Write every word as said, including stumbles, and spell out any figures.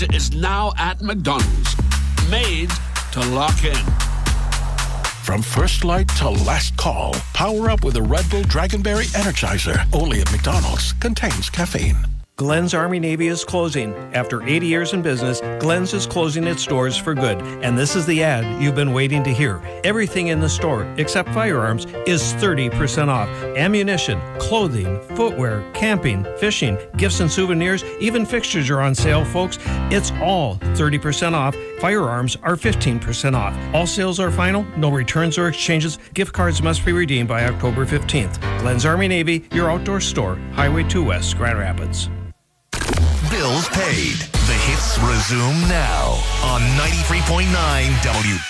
is now at McDonald's. Made to lock in. From first light to last call, power up with a Red Bull Dragonberry Energizer. Only at McDonald's. Contains caffeine. Glenn's Army Navy is closing. After eighty years in business, Glenn's is closing its doors for good. And this is the ad you've been waiting to hear. Everything in the store, except firearms, is thirty percent off. Ammunition, clothing, footwear, camping, fishing, gifts and souvenirs, even fixtures are on sale, folks. It's all thirty percent off. Firearms are fifteen percent off. All sales are final, no returns or exchanges. Gift cards must be redeemed by October fifteenth. Glenn's Army Navy, your outdoor store, Highway two West, Grand Rapids. Bills paid. The hits resume now on ninety-three point nine W